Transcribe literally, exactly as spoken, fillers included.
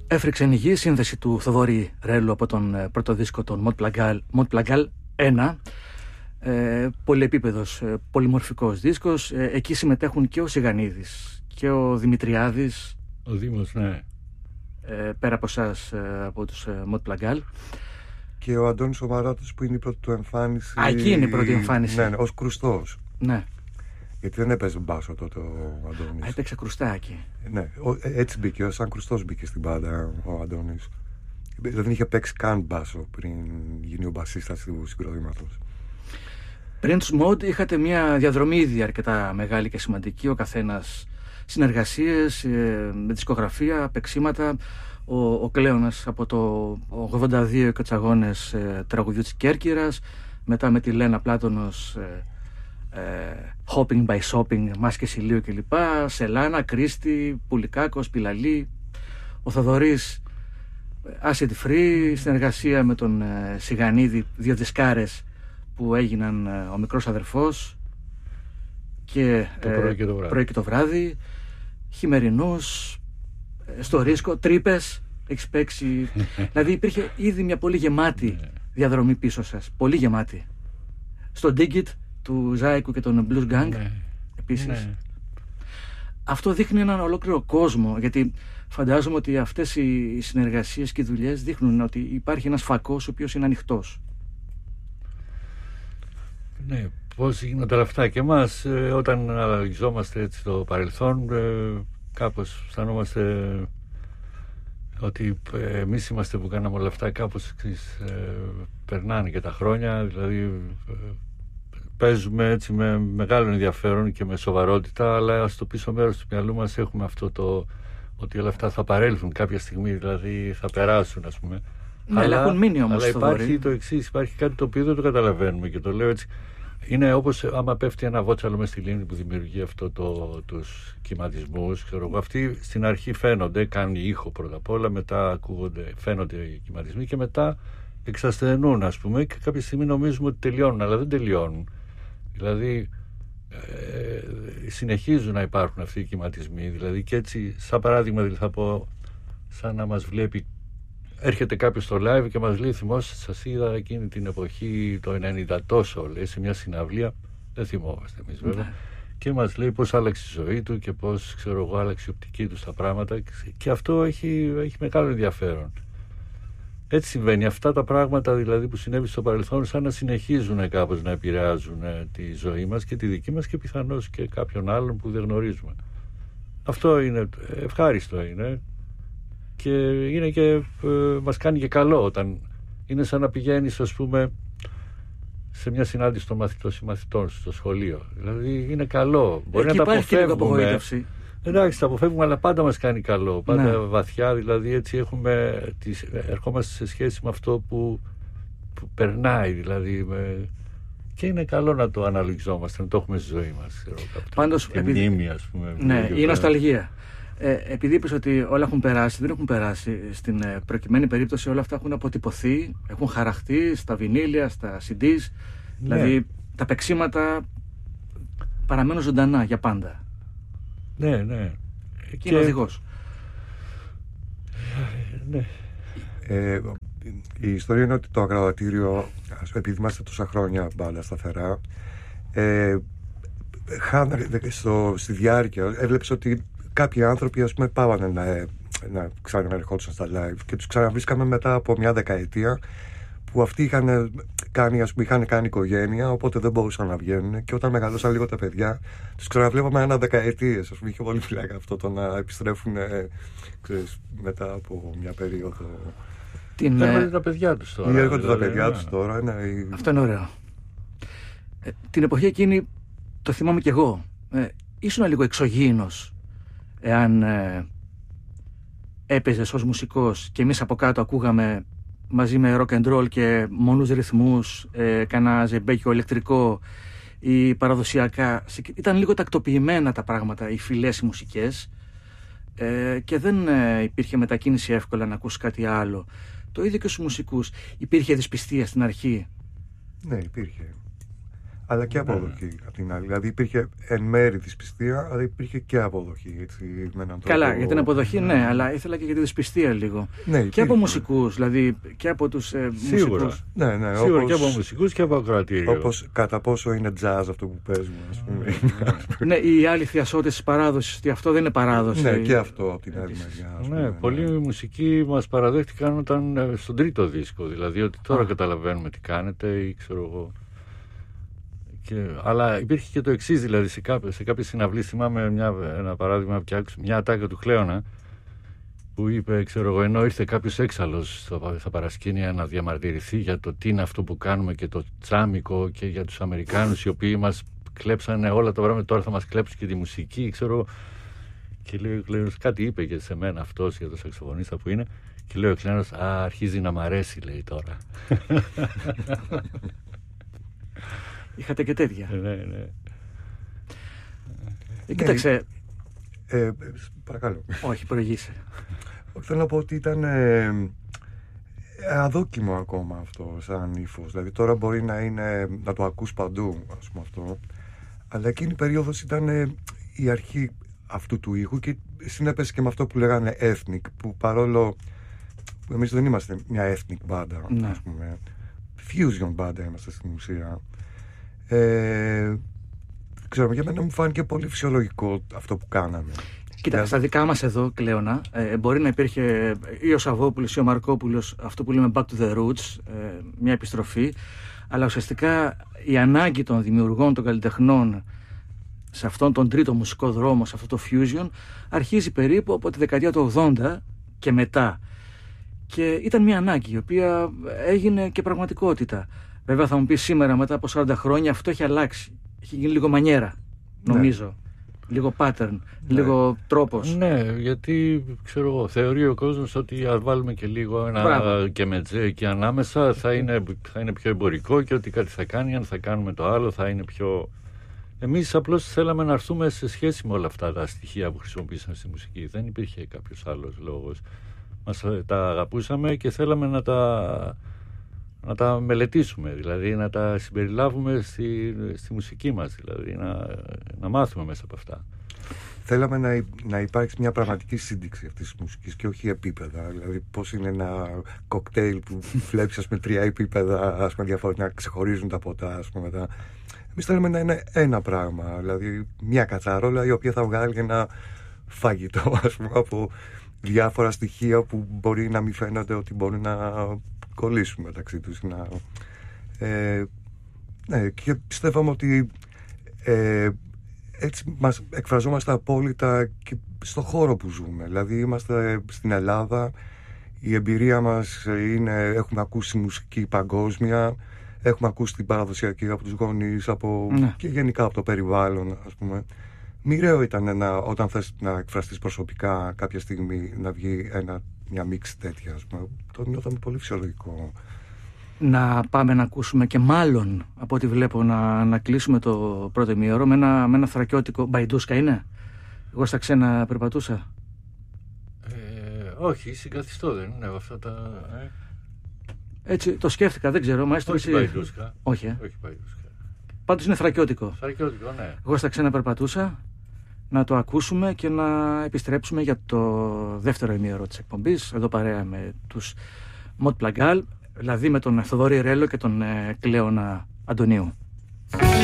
Έφρυξε η γη, σύνδεση του Θοδωρή Ρέλου από τον ε, πρώτο δίσκο, τον Μοντ Πλαγκάλ, Μοντ Πλαγκάλ ένα. Ε, πολυεπίπεδος, ε, πολυμορφικός δίσκος. Ε, εκεί συμμετέχουν και ο Σιγανίδης και ο Δημητριάδης. Ο Δήμος, ναι. Ε, πέρα από εσάς, ε, από τους ε, Μοντ Πλαγκάλ. Και ο Αντώνης ο Μαράτος που είναι η πρώτη του εμφάνιση. Α, εκεί είναι η πρώτη εμφάνιση. Ναι, ναι, ως κρουστός. Ναι. Γιατί δεν έπαιζε μπάσο τότε ο Αντώνης. Α, έπαιξε κρουστάκι. Ναι, έτσι μπήκε, σαν κρουστός μπήκε στην μπάντα ο Αντώνης. Δεν είχε παίξει καν μπάσο πριν γίνει ο μπασίστας του συγκροτήματος. Πριν τους Μοντ είχατε μια διαδρομή ήδη αρκετά μεγάλη και σημαντική, ο καθένας συνεργασίες, ε, με δισκογραφία, παίξήματα. Ο, ο Κλέονας από το ογδόντα δύο και τους αγώνες ε, τραγουδιού της Κέρκυρας, μετά με τη Λένα Πλάτωνος ε, ε, Hopping by Shopping, Μάσκες ηλίου κλπ. Σελάνα, Κρίστη, Πουλικάκος, Πιλαλή. Ο Θοδωρής Acid Free, συνεργασία με τον ε, Σιγανίδη, δύο δισκάρες που έγιναν ε, ο μικρός αδερφός και το πρωί και το βράδυ, πρωί και το βράδυ. Χειμερινούς, ε, στο ρίσκο, τρύπες, έχεις παίξει. Δηλαδή υπήρχε ήδη μια πολύ γεμάτη διαδρομή πίσω σας, πολύ γεμάτη. Στο Dig It του Ζάικου και τον Blues Gang, ναι, επίσης. Ναι. Αυτό δείχνει έναν ολόκληρο κόσμο, γιατί φαντάζομαι ότι αυτές οι συνεργασίες και οι δουλειές δείχνουν ότι υπάρχει ένας φακός ο οποίος είναι ανοιχτός. Ναι, πώς γίνονται όλα αυτά και εμάς ε, όταν αναλογιζόμαστε έτσι το παρελθόν, ε, κάπως αισθανόμαστε ότι ε, εμείς είμαστε που κάναμε όλα αυτά, κάπως εξής, ε, περνάνε και τα χρόνια, δηλαδή ε, παίζουμε έτσι με μεγάλο ενδιαφέρον και με σοβαρότητα, αλλά στο πίσω μέρος του μυαλού μας έχουμε αυτό το ότι όλα αυτά θα παρέλθουν κάποια στιγμή, δηλαδή θα περάσουν, ας πούμε. Ναι, αλλά έχουν μείνει όμως. Αλλά υπάρχει το εξής, υπάρχει κάτι το οποίο δεν το καταλαβαίνουμε και το λέω έτσι. Είναι όπως άμα πέφτει ένα βότσαλο μες στη λίμνη που δημιουργεί αυτό το, τους κυματισμούς, ξέρω εγώ. Αυτοί στην αρχή φαίνονται, κάνει ήχο πρώτα απ' όλα, μετά ακούγονται, φαίνονται οι κυματισμοί και μετά εξασθενούν, ας πούμε, και κάποια στιγμή νομίζουμε ότι τελειώνουν, αλλά δεν τελειώνουν. Δηλαδή ε, συνεχίζουν να υπάρχουν αυτοί οι κυματισμοί, δηλαδή, και έτσι, σαν παράδειγμα, δηλαδή, θα πω, σαν να μας βλέπει, έρχεται κάποιος στο live και μας λέει, θυμόσαστε, σας είδα εκείνη την εποχή το ενενήντα τόσο, λέει, σε μια συναυλία, δεν θυμόμαστε εμείς βέβαια, ναι. Και μας λέει πώς άλλαξε η ζωή του και πώς, ξέρω εγώ, άλλαξε η οπτική του στα πράγματα, και αυτό έχει, έχει μεγάλο ενδιαφέρον. Έτσι συμβαίνει. Αυτά τα πράγματα δηλαδή που συνέβη στο παρελθόν, σαν να συνεχίζουν κάπως να επηρεάζουν τη ζωή μας και τη δική μας και πιθανώς και κάποιον άλλον που δεν γνωρίζουμε. Αυτό είναι ευχάριστο, είναι, και είναι και ε, μας κάνει και καλό όταν είναι σαν να πηγαίνεις, ας πούμε, σε μια συνάντηση των μαθητών συμμαθητών στο σχολείο. Δηλαδή είναι καλό. Μπορεί εκεί να τα αποφεύγουμε. Εντάξει, τα αποφεύγουμε, αλλά πάντα μας κάνει καλό. Πάντα ναι. βαθιά, δηλαδή έτσι έχουμε, τις, ερχόμαστε σε σχέση με αυτό που, που περνάει, δηλαδή. Με, και είναι καλό να το αναλογιζόμαστε, να το έχουμε στη ζωή μας. Πάντως, και επειδή, μνήμη, ας πούμε. Ναι, η νοσταλγία. Ε, επειδή είπες ότι όλα έχουν περάσει, δεν έχουν περάσει. Στην ε, προκειμένη περίπτωση όλα αυτά έχουν αποτυπωθεί, έχουν χαραχτεί στα βινίλια, στα σι ντι. Ναι. Δηλαδή τα παίξήματα παραμένουν ζωντανά για πάντα. Ναι, ναι. Και, και είναι οδηγός. Ναι. Ε, η ιστορία είναι ότι το ακροατήριο, επειδή είμαστε τόσα χρόνια μπάλα σταθερά, ε, στο, στη διάρκεια έβλεψε ότι κάποιοι άνθρωποι, ας πούμε, πάβανε να, να ξαναερχόντουσαν στα live και τους ξαναβρίσκαμε μετά από μια δεκαετία που αυτοί είχαν κάνει, ας πούμε, είχαν κάνει οικογένεια, οπότε δεν μπορούσαν να βγαίνουν, και όταν μεγαλώσαν λίγο τα παιδιά τους ξαναβλέπαμε ένα δεκαετίες, ας πούμε. Είχε πολύ φυλάκα αυτό το να επιστρέφουν, ξέρεις, μετά από μια περίοδο. Την, έρχονται τα παιδιά τους τώρα. Έρχονται δηλαδή, τα παιδιά τους τώρα. Ναι. Αυτό είναι ωραίο. Ε, την εποχή εκείνη, το θυμάμαι κι εγώ, ε, ήσουν λίγο εξωγήινος εάν ε, έπαιζες ως μουσικός και εμείς από κάτω ακούγαμε μαζί με rock and roll και μόνους ρυθμούς, ε, κανένα ζεμπέκιο ηλεκτρικό ή παραδοσιακά. Ήταν λίγο τακτοποιημένα τα πράγματα, οι φυλές, οι μουσικές, ε, και δεν ε, υπήρχε μετακίνηση εύκολα να ακούσει κάτι άλλο. Το ίδιο και στους μουσικούς. Υπήρχε δυσπιστία στην αρχή. Ναι, υπήρχε. αλλά και αποδοχή απ' την άλλη. Δηλαδή υπήρχε εν μέρη δυσπιστία, αλλά υπήρχε και αποδοχή. Έτσι, με έναν τρόπο... Καλά, για την αποδοχή ναι, αλλά ήθελα και για τη δυσπιστία λίγο. Ναι, και από μουσικούς, δηλαδή και από τους ε, μουσικούς. Ναι, ναι, Σίγουρα όπως... και από μουσικούς και από ακροατήριο. Όπως κατά πόσο είναι jazz αυτό που παίζουμε, ας πούμε. Ναι, οι άλλοι θειασότες της παράδοσης, ότι αυτό δεν είναι παράδοση. Ναι, και αυτό από την άλλη μεριά. Ναι, πολλοί ναι. μουσικοί μας παραδέχτηκαν όταν στον τρίτο δίσκο, δηλαδή ότι τώρα Α. καταλαβαίνουμε τι κάνετε ή ξέρω εγώ. Και, αλλά υπήρχε και το εξής, δηλαδή σε, κάποιες, σε κάποιες συναυλίες θυμάμαι μια, ένα παράδειγμα, μια ατάκα του Χλέωνα που είπε, ξέρω εγώ, ενώ ήρθε κάποιος έξαλλος στο, στα παρασκήνια να διαμαρτυρηθεί για το τι είναι αυτό που κάνουμε και το τσάμικο και για τους Αμερικάνους οι οποίοι μας κλέψανε όλα τα πράγματα, τώρα θα μας κλέψουν και τη μουσική, ξέρω. Και λέει ο Χλέωνας, κάτι είπε και σε μένα αυτός για το σαξοφωνίστα που είναι, και λέει ο Χλέωνας, α, αρχίζει να μ' αρέσει, λέει τώρα. Είχατε και τέτοια. Ναι, ναι. Ε, κοίταξε. Ε, ε, παρακαλώ. Όχι, προηγήσε. Θέλω να πω ότι ήταν ε, αδόκιμο ακόμα αυτό σαν ύφος. Δηλαδή τώρα μπορεί να, είναι, να το ακούς παντού, ας πούμε αυτό. Αλλά εκείνη η περίοδος ήταν ε, η αρχή αυτού του ήχου και συνέπεσε και με αυτό που λέγανε ethnic, που παρόλο που εμείς δεν είμαστε μια ethnic μπάντα, ναι. ας πούμε. Fusion μπάντα είμαστε στην ουσία. Ε, ξέρω, για μένα μου φάνηκε πολύ φυσιολογικό αυτό που κάναμε. Κοίτα, στα δικά μας εδώ, Κλέωνα, ε, μπορεί να υπήρχε ή ο Σαββόπουλος ή ο Μαρκόπουλος, αυτό που λέμε back to the roots, ε, μια επιστροφή, αλλά ουσιαστικά η ανάγκη των δημιουργών, των καλλιτεχνών σε αυτόν τον τρίτο μουσικό δρόμο, σε αυτό το fusion, αρχίζει περίπου από τη δεκαετία του ογδόντα και μετά. Και ήταν μια ανάγκη η οποία έγινε και πραγματικότητα. Βέβαια θα μου πει σήμερα μετά από σαράντα χρόνια αυτό έχει αλλάξει. Έχει γίνει λίγο μανιέρα, νομίζω. Ναι. Λίγο pattern, ναι. λίγο τρόπος. Ναι, γιατί ξέρω εγώ, θεωρεί ο κόσμος ότι αν βάλουμε και λίγο ένα Μπράβο. και με τζέ εκεί ανάμεσα θα είναι, θα είναι πιο εμπορικό και ότι κάτι θα κάνει, αν θα κάνουμε το άλλο θα είναι πιο... Εμείς απλώς θέλαμε να έρθουμε σε σχέση με όλα αυτά τα στοιχεία που χρησιμοποιήσαμε στη μουσική. Δεν υπήρχε κάποιος άλλος λόγος. Μας τα αγαπούσαμε και θέλαμε να τα... να τα μελετήσουμε, δηλαδή να τα συμπεριλάβουμε στη, στη μουσική μας, δηλαδή να, να μάθουμε μέσα από αυτά. Θέλαμε να, να υπάρξει μια πραγματική σύνδεξη αυτής της μουσικής και όχι επίπεδα. Δηλαδή πώς είναι ένα κοκτέιλ που βλέπεις ας πούμε τρία επίπεδα, ας πούμε διαφορετικά, να ξεχωρίζουν τα ποτά, ας πούμε μετά. Εμείς θέλουμε να είναι ένα πράγμα, δηλαδή μια κατσαρόλα η οποία θα βγάλει ένα φαγητό, ας πούμε, από διάφορα στοιχεία που μπορεί να μην φαίνονται ότι μπορεί να κολλήσουν μεταξύ τους. Να, ε, ναι, και πιστεύαμε ότι ε, έτσι μας εκφραζόμαστε απόλυτα και στο χώρο που ζούμε. Δηλαδή είμαστε στην Ελλάδα, η εμπειρία μας είναι, έχουμε ακούσει μουσική παγκόσμια, έχουμε ακούσει την παραδοσιακή από τους γονείς, από, ναι. και γενικά από το περιβάλλον, ας πούμε. Μοιραίο ήταν να, όταν θες να εκφραστείς προσωπικά κάποια στιγμή να βγει ένα, μια μίξη τέτοια, ας πούμε. Το νιώθαμε πολύ φυσιολογικό. Να πάμε να ακούσουμε και μάλλον από ό,τι βλέπω να, να κλείσουμε το πρώτο ημίωρο με ένα, με ένα θρακιώτικο. Μπαϊντούσκα είναι? Εγώ στα ξένα περπατούσα. Ε, όχι, συγκαθιστώ δεν είναι αυτά τα... Ε. Έτσι το σκέφτηκα, δεν ξέρω. Μα όχι εσύ... Μπαϊντούσκα. Όχι, ε. όχι Μπαϊντούσκα. Πάντως είναι θρακιώτικο. Θρακιώτικο, ναι. Εγώ στα ξένα περπατούσα. Να το ακούσουμε και να επιστρέψουμε για το δεύτερο ημίωρο της εκπομπής. Εδώ παρέα με τους Mot Plagal, δηλαδή με τον Θοδωρή Ρέλο και τον ε, Κλέωνα Αντωνίου.